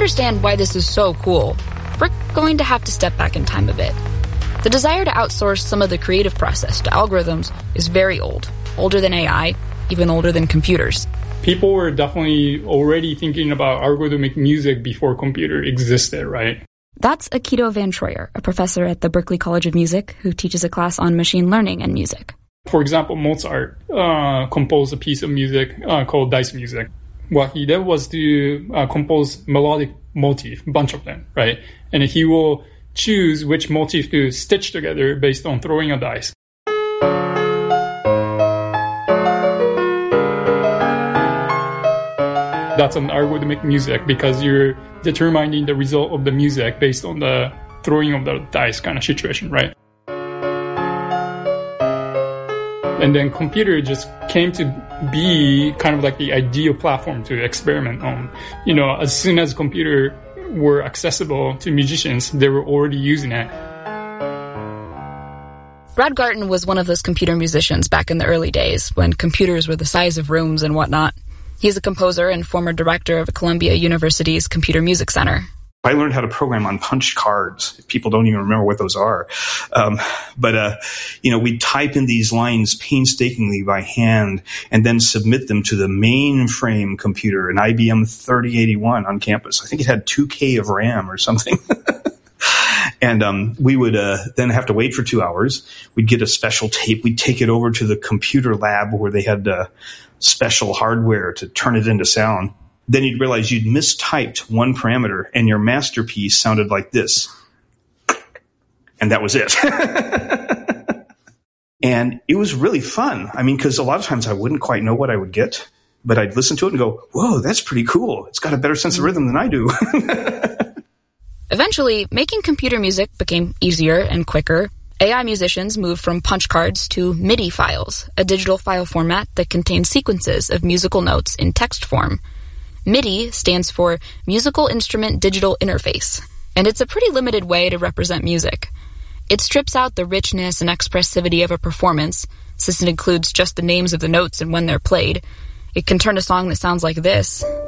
understand why this is so cool, we're going to have to step back in time a bit. The desire to outsource some of the creative process to algorithms is very old, older than AI, even older than computers. People were definitely already thinking about algorithmic music before computer existed, right? That's Akito Van Troyer, a professor at the Berklee College of Music who teaches a class on machine learning and music. For example, Mozart composed a piece of music called Dice Music. What he did was to compose melodic motif, a bunch of them, right? And he will choose which motif to stitch together based on throwing a dice. That's an algorithmic music because you're determining the result of the music based on the throwing of the dice kind of situation, right? And then computer just came to be kind of like the ideal platform to experiment on. You know, as soon as computer were accessible to musicians, they were already using it. Brad Garton was one of those computer musicians back in the early days when computers were the size of rooms and whatnot. He's a composer and former director of Columbia University's Computer Music Center. I learned how to program on punch cards. People don't even remember what those are. We type in these lines painstakingly by hand and then submit them to the mainframe computer, an IBM 3081 on campus. I think it had 2K of RAM or something. And we would then have to wait for 2 hours. We'd get a special tape. We'd take it over to the computer lab where they had special hardware to turn it into sound. Then you'd realize you'd mistyped one parameter and your masterpiece sounded like this. And that was it. And it was really fun. I mean, because a lot of times I wouldn't quite know what I would get, but I'd listen to it and go, whoa, that's pretty cool. It's got a better sense of rhythm than I do. Eventually, making computer music became easier and quicker. AI musicians moved from punch cards to MIDI files, a digital file format that contains sequences of musical notes in text form. MIDI stands for Musical Instrument Digital Interface, and it's a pretty limited way to represent music. It strips out the richness and expressivity of a performance, since it includes just the names of the notes and when they're played. It can turn a song that sounds like this